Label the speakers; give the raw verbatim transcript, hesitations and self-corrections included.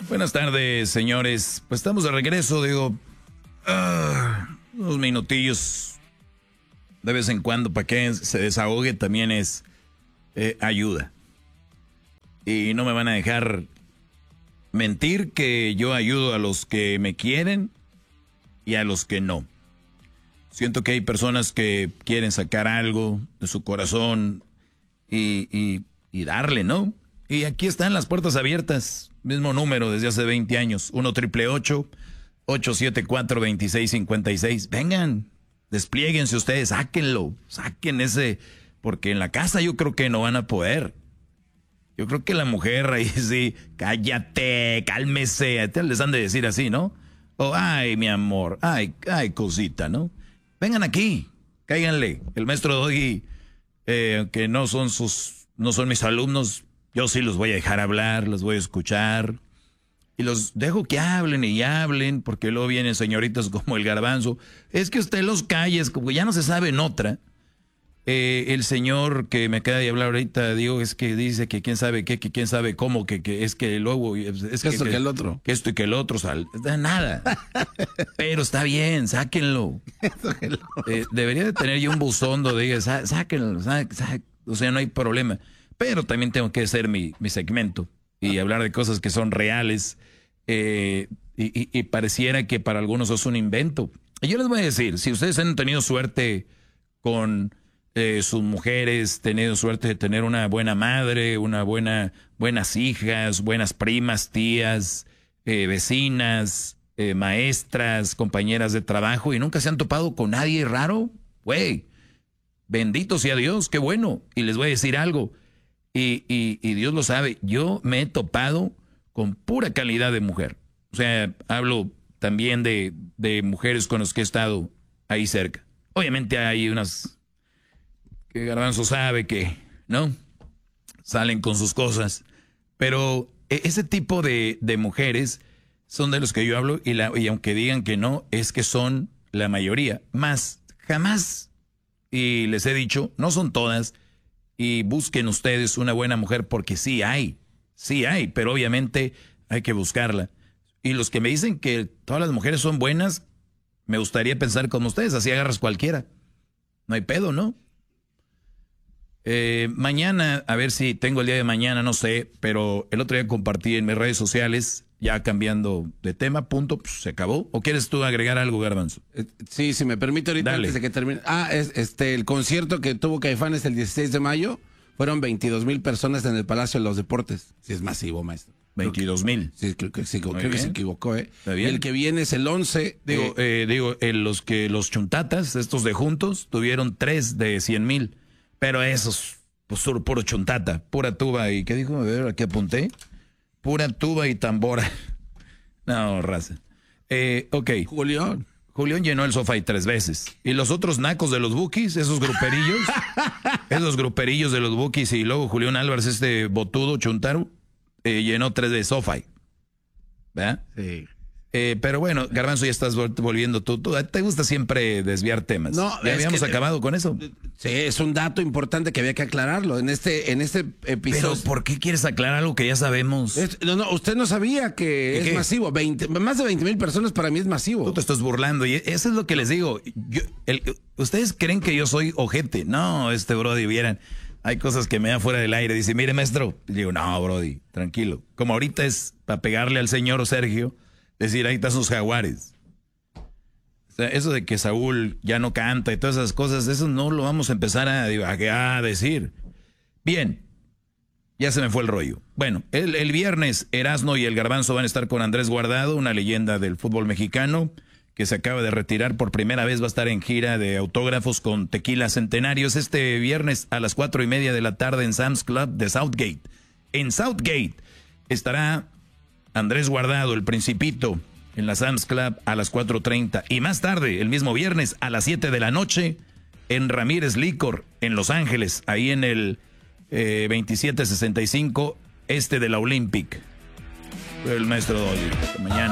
Speaker 1: Buenas tardes, señores. Pues estamos de regreso, digo, uh, unos minutillos de vez en cuando para que se desahogue también es eh, ayuda. Y no me van a dejar mentir que yo ayudo a los que me quieren y a los que no. Siento que hay personas que quieren sacar algo de su corazón y, y, y darle, ¿no? Y aquí están las puertas abiertas, mismo número desde hace veinte años, uno triple ocho, ocho siete cuatro, dos seis cinco seis. Vengan, desplieguense ustedes, sáquenlo, saquen ese, porque en la casa yo creo que no van a poder. Yo creo que la mujer ahí sí, cállate, cálmese, les han de decir así, ¿no? O, ay, mi amor, ay, ay, cosita, ¿no? Vengan aquí, cáiganle. El maestro Doggy, eh, que no son sus, no son mis alumnos, yo sí los voy a dejar hablar, los voy a escuchar. Y los dejo que hablen y hablen, porque luego vienen señoritas como el Garbanzo. Es que usted los calles, como ya no se sabe en otra. Eh, el señor que me acaba de hablar ahorita, digo, es que dice que quién sabe qué, que quién sabe cómo, que, que es que luego... Es
Speaker 2: que
Speaker 1: que
Speaker 2: esto que, que el otro.
Speaker 1: Que esto y que el otro, sal, nada. Pero está bien, sáquenlo. Eh, debería de tener yo un buzón donde diga, sá, sáquenlo, sá, sá, o sea, no hay problema. Pero también tengo que hacer mi, mi segmento y hablar de cosas que son reales eh, y, y, y pareciera que para algunos es un invento. Y yo les voy a decir, si ustedes han tenido suerte con... Eh, sus mujeres, tenido suerte de tener una buena madre, una buena, buenas hijas, buenas primas, tías, eh, vecinas, eh, maestras, compañeras de trabajo y nunca se han topado con nadie raro, güey, bendito sea Dios, qué bueno. Y les voy a decir algo, y, y, y Dios lo sabe, yo me he topado con pura calidad de mujer. O sea, hablo también de, de mujeres con las que he estado ahí cerca. Obviamente hay unas... que Garbanzo sabe que, ¿no? Salen con sus cosas. Pero ese tipo de, de mujeres son de los que yo hablo y, la, y aunque digan que no, es que son la mayoría. Más, jamás, y les he dicho, no son todas, y busquen ustedes una buena mujer porque sí hay, sí hay, pero obviamente hay que buscarla. Y los que me dicen que todas las mujeres son buenas, me gustaría pensar como ustedes, así agarras cualquiera. No hay pedo, ¿no? Eh, mañana, a ver si tengo el día de mañana, no sé, pero el otro día compartí en mis redes sociales, ya cambiando de tema, punto, pues, se acabó. ¿O quieres tú agregar algo, Garbanzo?
Speaker 2: Eh, sí, si me permite ahorita,
Speaker 1: Dale.
Speaker 2: Antes de que termine. Ah, es, este, el concierto que tuvo Caifanes el dieciséis de mayo, fueron veintidós mil personas en el Palacio de los Deportes. Sí, es masivo, maestro.
Speaker 1: veintidós mil.
Speaker 2: Sí, creo que, sí, creo que se equivocó, ¿eh?
Speaker 1: Está bien.
Speaker 2: Y el que viene es el once.
Speaker 1: Digo, eh, eh, digo eh, los que los chuntatas, estos de juntos, tuvieron tres de cien mil. Pero esos, pues puro chuntata, pura tuba y, ¿qué dijo? A ver, aquí apunté. Pura tuba y tambora. No, raza. Eh, ok.
Speaker 2: Julián.
Speaker 1: Julián llenó el sofá tres veces. Y los otros nacos de los Bukis, esos gruperillos, esos gruperillos de los Bukis y luego Julián Álvarez, este botudo chuntaro, eh, llenó tres de sofá. ¿Verdad?
Speaker 2: Sí.
Speaker 1: Eh, pero bueno, Garbanzo, ya estás volviendo tú, tú. Te gusta siempre desviar temas.
Speaker 2: No,
Speaker 1: ya
Speaker 2: es
Speaker 1: habíamos
Speaker 2: que,
Speaker 1: acabado con eso.
Speaker 2: Sí, es un dato importante que había que aclararlo en este, en este episodio.
Speaker 1: Pero ¿por qué quieres aclarar algo que ya sabemos?
Speaker 2: Es, no, no, usted no sabía que es
Speaker 1: qué?
Speaker 2: masivo. veinte, más de veinte mil personas para mí es masivo.
Speaker 1: Tú te estás burlando y eso es lo que les digo. Yo, el, ustedes creen que yo soy ojete. No, este Brody, vieran. Hay cosas que me dan fuera del aire. Dice, mire, maestro. Y digo, no, Brody, tranquilo. Como ahorita es para pegarle al señor Sergio, decir, ahí están sus jaguares. O sea, eso de que Saúl ya no canta y todas esas cosas, eso no lo vamos a empezar a, a, a decir. Bien, ya se me fue el rollo. Bueno, el, el viernes Erasmo y el Garbanzo van a estar con Andrés Guardado, una leyenda del fútbol mexicano, que se acaba de retirar por primera vez, va a estar en gira de autógrafos con Tequila Centenarios este viernes a las cuatro y media de la tarde en Sam's Club de Southgate. En Southgate estará Andrés Guardado, el Principito, en la Sam's Club a las cuatro treinta. Y más tarde, el mismo viernes, a las siete de la noche, en Ramírez Licor, en Los Ángeles, ahí en el eh, veintisiete sesenta y cinco, este de la Olympic. El maestro Dolly, mañana.